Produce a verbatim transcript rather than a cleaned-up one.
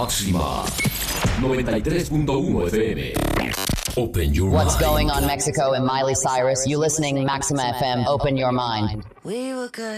Máxima noventa y tres punto uno F M. Open your mind. What's going on, Mexico and Miley Cyrus? You listening Maxima F M. Open your mind. We were good.